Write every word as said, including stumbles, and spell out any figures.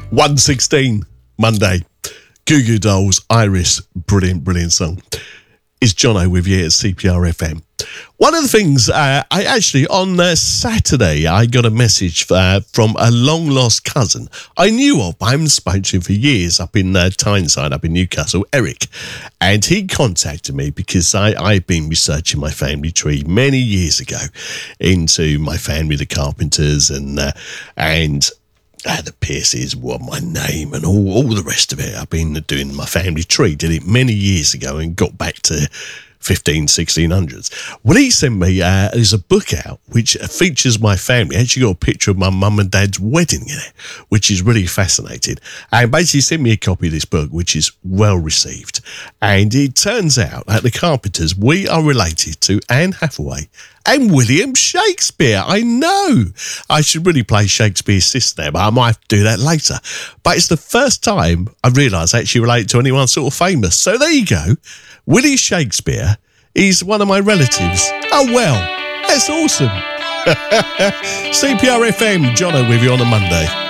one sixteen, Monday. Goo Goo Dolls, Iris, brilliant, brilliant song. It's Jono with you at C P R F M. One of the things, uh, I actually, on uh, Saturday, I got a message uh, from a long-lost cousin I knew of. I haven't spoken to him for years up in uh, Tyneside, up in Newcastle, Eric. And he contacted me because I, I've been researching my family tree many years ago into my family, the Carpenters, and uh, and... Uh, the Pierces, what my name and all, all the rest of it. I've been doing my family tree, did it many years ago and got back to fifteen, sixteen hundreds. Well, he sent me, uh, there's a book out which features my family. Actually got a picture of my mum and dad's wedding in it, which is really fascinating. And basically sent me a copy of this book, which is well received. And it turns out that the Carpenters, we are related to Anne Hathaway and William Shakespeare. I know. I should really play Shakespeare's sister there, but I might have to do that later. But it's the first time I realised I actually relate to anyone sort of famous. So there you go. Willie Shakespeare is one of my relatives. Oh, well, that's awesome. C P R F M, Jono with you on a Monday.